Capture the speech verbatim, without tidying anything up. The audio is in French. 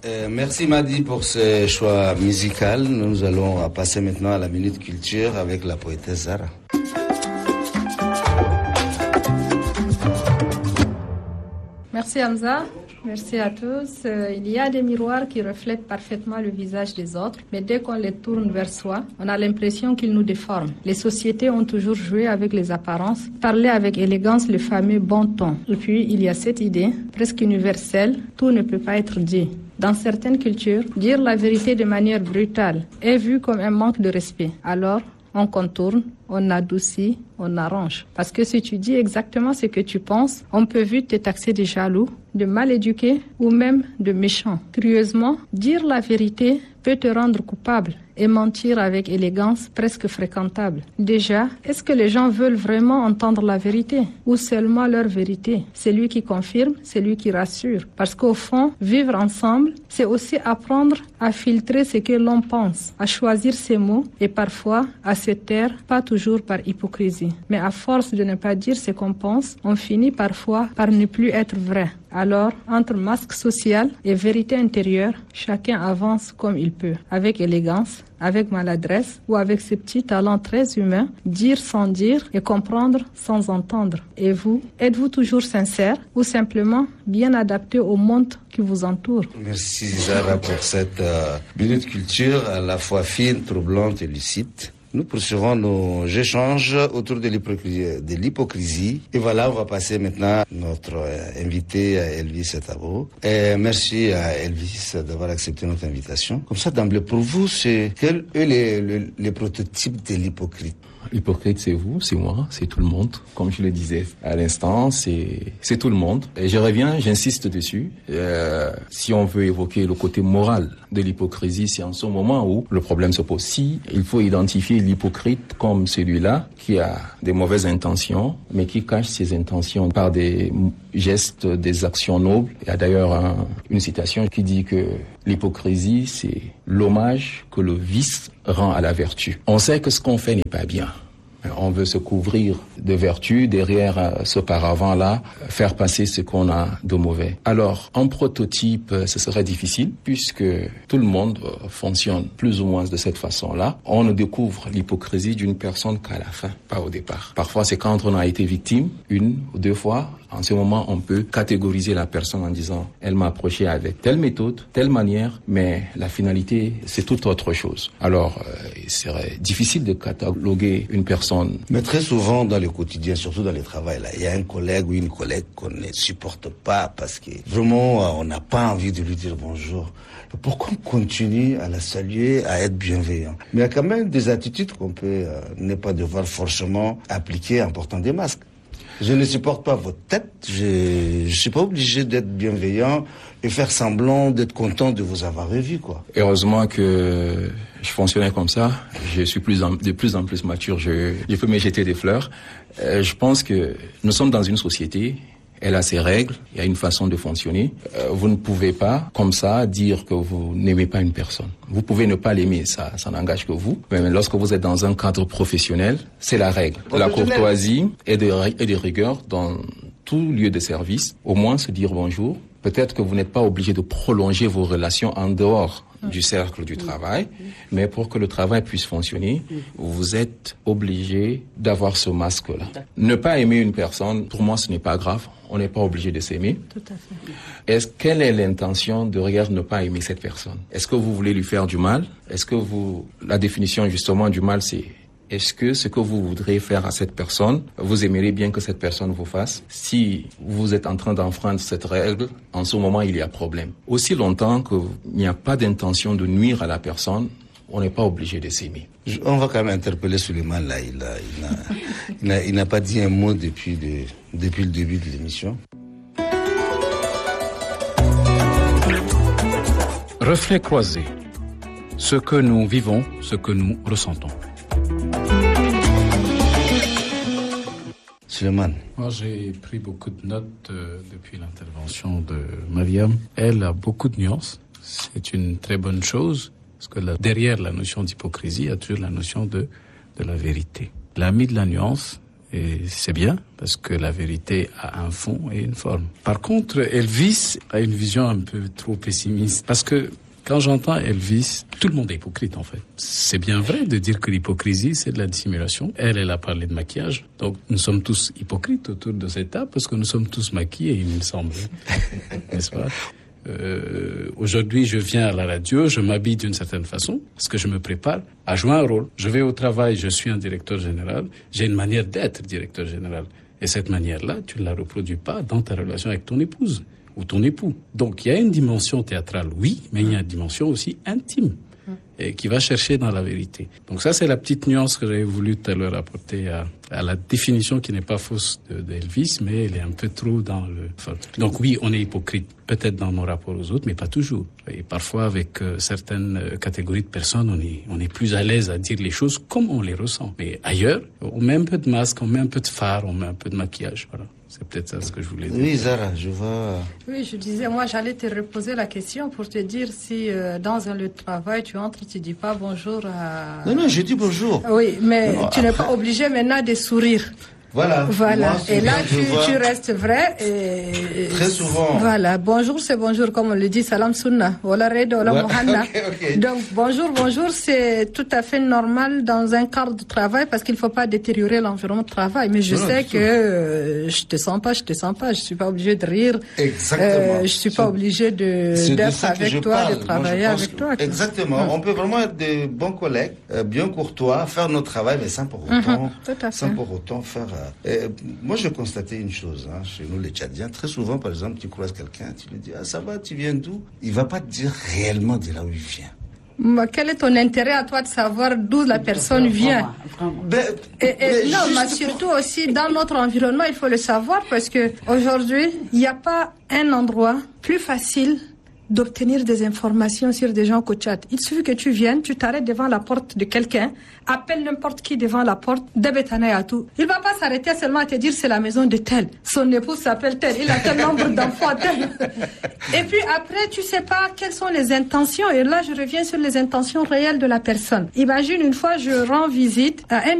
Euh, merci Madi pour ce choix musical. Nous allons passer maintenant à la Minute Culture avec la poétesse Zara. Merci Hamza. Merci à tous. Euh, il y a des miroirs qui reflètent parfaitement le visage des autres, mais dès qu'on les tourne vers soi, on a l'impression qu'ils nous déforment. Les sociétés ont toujours joué avec les apparences, parlé avec élégance le fameux bon ton. Et puis, il y a cette idée, presque universelle, tout ne peut pas être dit. Dans certaines cultures, dire la vérité de manière brutale est vu comme un manque de respect. Alors, on contourne, on adoucit, on arrange. Parce que si tu dis exactement ce que tu penses, on peut vite te taxer de jaloux, de mal éduqué ou même de méchant. Curieusement, dire la vérité peut te rendre coupable et mentir avec élégance presque fréquentable. Déjà, est-ce que les gens veulent vraiment entendre la vérité ou seulement leur vérité? C'est lui qui confirme, c'est lui qui rassure. Parce qu'au fond, vivre ensemble, c'est aussi apprendre à filtrer ce que l'on pense, à choisir ses mots et parfois à se taire, pas toujours par hypocrisie. Mais à force de ne pas dire ce qu'on pense, on finit parfois par ne plus être vrai. Alors, entre masque social et vérité intérieure, chacun avance comme il peut, avec élégance, avec maladresse ou avec ses petits talents très humains, dire sans dire et comprendre sans entendre. Et vous, êtes-vous toujours sincère ou simplement bien adapté au monde qui vous entoure? Merci Zara pour cette euh, minute culture à la fois fine, troublante et lucide. Nous poursuivrons nos échanges autour de l'hypocrisie. De l'hypocrisie. Et voilà, on va passer maintenant à notre euh, invité Elvis Tabo. Et merci à Elvis d'avoir accepté notre invitation. Comme ça, d'emblée, pour vous, c'est quels sont les, les, les prototypes de l'hypocrite? L'hypocrite, c'est vous, c'est moi, c'est tout le monde. Comme je le disais à l'instant, c'est c'est tout le monde. Et je reviens, j'insiste dessus. Euh, si on veut évoquer le côté moral de l'hypocrisie, c'est en ce moment où le problème se pose. Si il faut identifier l'hypocrite comme celui-là qui a des mauvaises intentions, mais qui cache ses intentions par des gestes, des actions nobles. Il y a d'ailleurs un, une citation qui dit que l'hypocrisie, c'est l'hommage que le vice rend à la vertu. On sait que ce qu'on fait n'est pas bien. On veut se couvrir de vertu, derrière ce paravent-là, faire passer ce qu'on a de mauvais. Alors, en prototype, ce serait difficile, puisque tout le monde fonctionne plus ou moins de cette façon-là. On ne découvre l'hypocrisie d'une personne qu'à la fin, pas au départ. Parfois, c'est quand on a été victime, une ou deux fois. En ce moment, on peut catégoriser la personne en disant « elle m'a approché avec telle méthode, telle manière », mais la finalité, c'est toute autre chose. Alors, euh, il serait difficile de cataloguer une personne. Mais très souvent, dans le quotidien, surtout dans le travail, là, il y a un collègue ou une collègue qu'on ne supporte pas parce que vraiment, on n'a pas envie de lui dire bonjour. Pourquoi on continue à la saluer, à être bienveillant? Mais il y a quand même des attitudes qu'on peut euh, ne pas devoir forcément appliquer en portant des masques. Je ne supporte pas votre tête, je ne suis pas obligé d'être bienveillant et faire semblant d'être content de vous avoir revu, quoi. Heureusement que je fonctionnais comme ça, je suis plus en, de plus en plus mature, je, je peux me jeter des fleurs. Euh, je pense que nous sommes dans une société, elle a ses règles, il y a une façon de fonctionner. Euh, vous ne pouvez pas, comme ça, dire que vous n'aimez pas une personne. Vous pouvez ne pas l'aimer, ça, ça n'engage que vous. Mais lorsque vous êtes dans un cadre professionnel, c'est la règle. La courtoisie et de, et de rigueur dans tout lieu de service. Au moins se dire bonjour. Peut-être que vous n'êtes pas obligé de prolonger vos relations en dehors du cercle du travail, mais pour que le travail puisse fonctionner, vous êtes obligé d'avoir ce masque-là. Ne pas aimer une personne, pour moi, ce n'est pas grave. On n'est pas obligé de s'aimer. Tout à fait. Est-ce, quelle est l'intention de regarder ne pas aimer cette personne? Est-ce que vous voulez lui faire du mal? Est-ce que vous, la définition justement du mal, c'est est-ce que ce que vous voudrez faire à cette personne, vous aimeriez bien que cette personne vous fasse? Si vous êtes en train d'enfreindre cette règle, en ce moment, il y a problème. Aussi longtemps qu'il n'y a pas d'intention de nuire à la personne, on n'est pas obligé de s'aimer. Je, on va quand même interpeller Suleiman là. Il a, il n'a, il n'a, il n'a pas dit un mot depuis, de, depuis le début de l'émission. Reflet croisé. Ce que nous vivons, ce que nous ressentons. Suleiman. Moi, j'ai pris beaucoup de notes euh, depuis l'intervention de Mariam. Elle a beaucoup de nuances. C'est une très bonne chose, parce que là, derrière la notion d'hypocrisie, il y a toujours la notion de, de la vérité. Elle a mis de la nuance, Et c'est bien, parce que la vérité a un fond et une forme. Par contre, Elvis a une vision un peu trop pessimiste. Parce que quand j'entends Elvis, tout le monde est hypocrite en fait. C'est bien vrai de dire que l'hypocrisie, c'est de la dissimulation. Elle, elle a parlé de maquillage. Donc nous sommes tous hypocrites autour de cette table parce que nous sommes tous maquillés, il me semble. N'est-ce pas? Euh, aujourd'hui, je viens à la radio, je m'habille d'une certaine façon parce que je me prépare à jouer un rôle. Je vais au travail, je suis un directeur général. J'ai une manière d'être directeur général. Et cette manière-là, tu ne la reproduis pas dans ta relation avec ton épouse ou ton époux. Donc, il y a une dimension théâtrale, oui, mais il y a une dimension aussi intime et qui va chercher dans la vérité. Donc ça, c'est la petite nuance que j'avais voulu tout à l'heure apporter à, à la définition qui n'est pas fausse de, d'Elvis, mais elle est un peu trop dans le... Donc oui, on est hypocrite, peut-être dans nos rapports aux autres, mais pas toujours. Et parfois, avec euh, certaines euh, catégories de personnes, on est, on est plus à l'aise à dire les choses comme on les ressent. Mais ailleurs, on met un peu de masque, on met un peu de fard, on met un peu de maquillage, voilà. C'est peut-être ça ce que je voulais dire. Oui, Zara, je vois. Oui, je disais, moi, j'allais te reposer la question pour te dire si euh, dans un lieu de travail, tu entres, tu dis pas bonjour à... Non, non, je dis bonjour. Oui, mais non, tu après... n'es pas obligé maintenant de sourire. Voilà. Voilà. Moi, et là, tu, vois... tu restes vrai. Et... Très souvent. Voilà. Bonjour, c'est bonjour, comme on le dit. Salam sunna. Wala redo, wala mohanna. Okay, okay. Donc, bonjour, bonjour, c'est tout à fait normal dans un cadre de travail parce qu'il ne faut pas détériorer l'environnement de travail. Mais je non, sais non, que euh, je te sens pas, je te sens pas. Je suis pas obligé de rire. Exactement. Euh, je suis pas c'est... obligé de, d'être de avec toi, parle. de travailler avec que... toi. Exactement. Hum. On peut vraiment être des bons collègues, euh, bien courtois, faire notre travail, mais sans pour autant, hum, sans pour autant faire... Euh, moi, j'ai constaté une chose, hein, chez nous les Tchadiens, très souvent, par exemple, tu croises quelqu'un, tu lui dis « Ah, ça va, tu viens d'où ?» Il va pas te dire réellement de là où il vient. Mais quel est ton intérêt à toi de savoir d'où la personne vient? Ben, et, et non, mais surtout pour... aussi dans notre environnement, il faut le savoir parce que aujourd'hui, il n'y a pas un endroit plus facile d'obtenir des informations sur des gens qu'au Tchad. Il suffit que tu viennes, tu t'arrêtes devant la porte de quelqu'un, appelle n'importe qui devant la porte, Debetanayatou. Il va pas s'arrêter seulement à te dire c'est la maison de tel. Son épouse s'appelle tel, il a tel nombre d'enfants tel. Et puis après, tu sais pas quelles sont les intentions. Et là, je reviens sur les intentions réelles de la personne. Imagine une fois, je rends visite à un